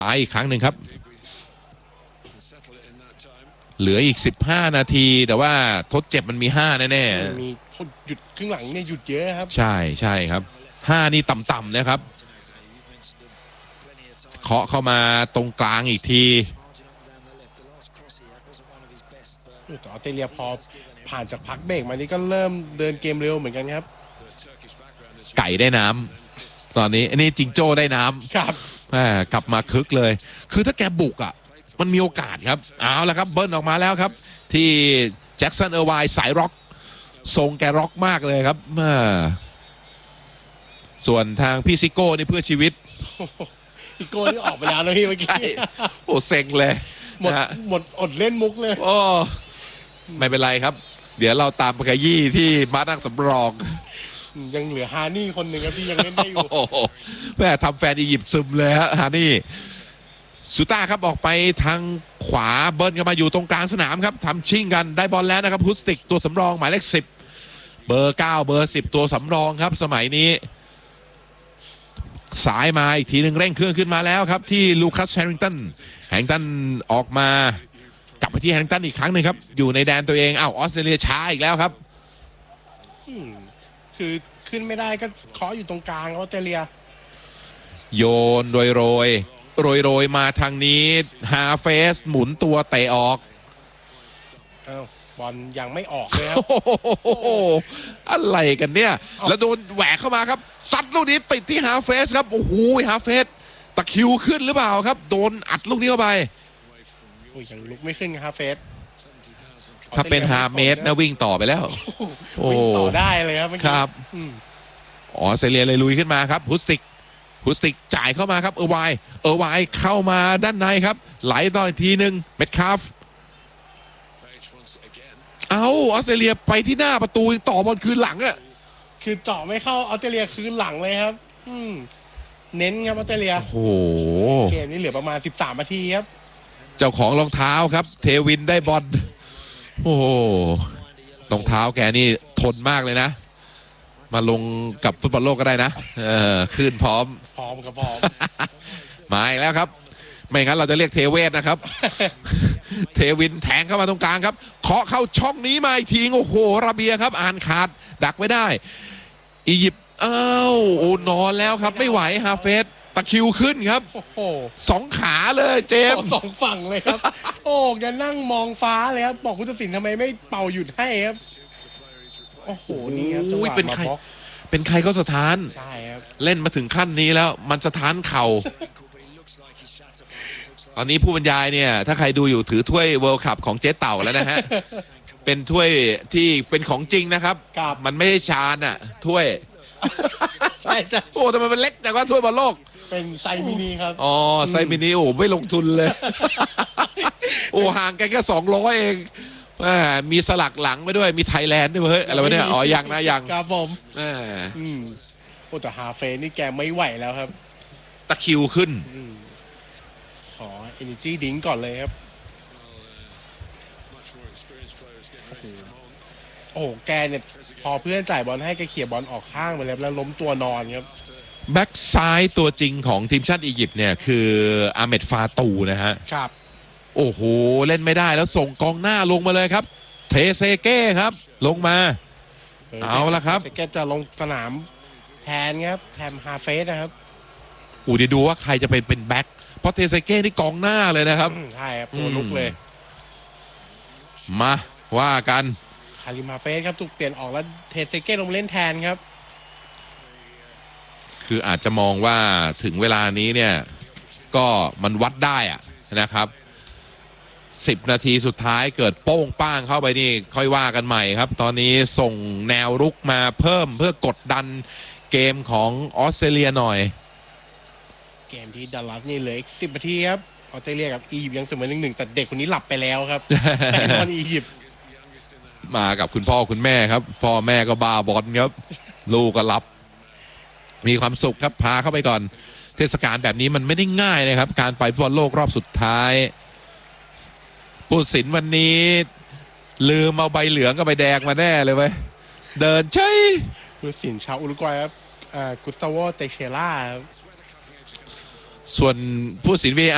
ไปอีกครั้งหนึ่งครับเหลืออีก15 นาทีแต่ว่าทดเจ็บมันมี5แน่ๆมีหยุดครึ่งหลังเนี่ยหยุดเยอะครับใช่ครับ5นี่ต่ำๆนะครับเคาะเข้ามาตรงกลางอีกทีแต่ออสเตรเลียพอผ่านจากพักเบรกมานี่ก็เริ่มเดินเกมเร็วเหมือนกันครับไก่ได้น้ำตอนนี้อันนี้จิงโจ้ได้น้ำครับกลับมาคึกเลยคือถ้าแกบุกอ่ะมันมีโอกาสครับเอาละครับเบิ้ลออกมาแล้วครับที่แจ็คสันเออร์ไวน์สายร็อกทรงแกร็อกมากเลยครับส่วนทางพี่ซิโก้นี่เพื่อชีวิตซิโก้นี่ออกไปแล้วเลยเมื่อกี้โอ้เซ็งเลยหมดอดเล่นมุกเลยโอ้ไม่เป็นไรครับเดี๋ยวเราตามไปขยี้ที่มานั่งสำรองยังเหลือฮานี่คนหนึ่งครับที่ยังเล่นได้อยู่แม่ทำแฟนอียิปต์ซึมเลยฮะนี่สุต้าครับออกไปทางขวาเบิร์นกันมาอยู่ตรงกลางสนามครับทำชิ่งกันได้บอลแล้วนะครับฮุสติกตัวสำรองหมายเลข10เบอร์9เบอร์10ตัวสำรองครับสมัยนี้สายมาอีกทีหนึ่งเร่งเครื่องขึ้นมาแล้วครับที่ลูคัสแฮร์ริงตันออกมากลับไปที่แฮร์ริงตันอีกครั้งหนึ่งครับอยู่ในแดนตัวเองออสเตรเลียช้าอีกแล้วครับคือขึ้นไม่ได้ก็เคาะอยู่ตรงกลางออสเตรเลียโยนโรยมาทางนี้ฮาเฟสหมุนตัวเตะออกบอลยังไม่ออกเลยครับอะไรกันเนี่ยแล้วโดนแหวกเข้ามาครับซัดลูกนี้ติดที่ฮาเฟสครับโอ้โหฮาเฟสตะคิวขึ้นหรือเปล่าครับโดนอัดลูกนี้เข้าไปยังลุกไม่ขึ้นฮาเฟสถ้าเป็น5 เมตรนะวิ่งต่อไปแล้ววิ่งต่อได้เลยครับครับออสเตรเลียเลยลุยขึ้นมาครับฮุสติกจ่ายเข้ามาครับเออร์ไวเข้ามาด้านในครับไหลต่ออีกทีหนึ่งเม็ดคาฟออสเตรเลียไปที่หน้าประตูต่อบอลคืนหลังอ่ะคือเจาะไม่เข้าออสเตรเลียคืนหลังเลยครับเน้นครับออสเตรเลียโอ้โหเกมนี้เหลือประมาณ13 นาทีครับเจ้าของรองเท้าครับเทวินได้บอลโอ้โหรองเท้าแกนี่ทนมากเลยนะมาลงกับฟุตบอลโลกก็ได้นะคืนพร้อมครับมาอีกแล้วครับไม่งั้นเราจะเรียกเทเวศนะครับเทวินแทงเข้ามาตรงกลางครับเคาะเข้าช่องนี้มาอีกทีโอ้โหระเบียครับอ่านขาดดักไว้ได้อียิปต์โอ้นอนแล้วครับไม่ไหวฮาเฟสตะคิวขึ้นครับ2 ขาเลยเจมส์ 2 ฝั่งเลยครับโอ้แกนั่งมองฟ้าเลยครับบอกผู้ตัดสินทำไมไม่เป่าหยุดให้ครับโอ้โหนี่ครับจังหวะมาบล็อกเป็นใครก็สถานใช่ครับเล่นมาถึงขั้นนี้แล้วมันสถานเข่าตอนนี้ผู้บรรยายเนี่ยถ้าใครดูอยู่ถือถ้วยเวิลด์คัพของเจ๊เต่าแล้วนะฮะเป็นถ้วยที่เป็นของจริงนะครับมันไม่ใช่ชานอ่ะถ้วยใช่จ้ะโอ้แต่มันเล็กแต่ว่าถ้วยบอลโลกเป็นไซมินิครับไซมินิโอ้ไม่ลงทุนเลยโอ้ห่างกันแค่200เองมีสลักหลังไปด้วยมีไทยแลนด์ด้วยเฮ้ยอะไรวะเนี่ยยังนะยังครับผมโอ้แต่ฮาเฟนนี่แกไม่ไหวแล้วครับตะคิวขึ้นขอ energy drink ก่อนเลยครับโอ้แกเนี่ยพอเพื่อนจ่ายบอลให้แกเขี่ยบอลออกข้างไปแล้วล้มตัวนอนครับแบ็กซ้ายตัวจริงของทีมชาติอียิปต์เนี่ยคืออาเมดฟาตูนะฮะครับโอ้โหเล่นไม่ได้แล้วส่งกองหน้าลงมาเลยครับเทเซเก้ครับลงมาเอาละครับเทเซเก้จะลงสนามแทนครับแทนฮาเฟสนะครับเดี๋ยวดูว่าใครจะเป็นแบ็คเพราะเทเซเก้นี่กองหน้าเลยนะครับใช่ครับตัวลุกเลยมาว่ากันคาริมาเฟสครับถูกเปลี่ยนออกแล้วเทเซเก้ลงเล่นแทนครับคืออาจจะมองว่าถึงเวลานี้เนี่ยก็มันวัดได้อะนะครับ10 นาทีสุดท้ายเกิดโป้งป้างเข้าไปนี่ค่อยว่ากันใหม่ครับตอนนี้ส่งแนวรุกมาเพิ่มเพื่อกดดันเกมของออสเตรเลียหน่อยเกมที่ดัลลัสนี่เหลืออีก10 นาทีครับออสเตรเลียกับอียิปต์ยังเสมอ 1-1แต่เด็กคนนี้หลับไปแล้วครับตอนอียิปต์มากับคุณพ่อคุณแม่ครับพ่อแม่ก็บ้าบอลครับลูกก็รับมีความสุขครับพาเข้าไปก่อนเทศกาลแบบนี้มันไม่ได้ง่ายนะครับการไปฟุตบอลโลกรอบสุดท้ายผู้ตัดสินวันนี้ลืมเอาใบเหลืองกับใบแดงมาแน่เลยเว้ยเดินใช่ผู้ตัดสินชาวอุรุกวัยครับกุสตาโวเตเชล่าครับส่วนผู้ตัดสิน VAR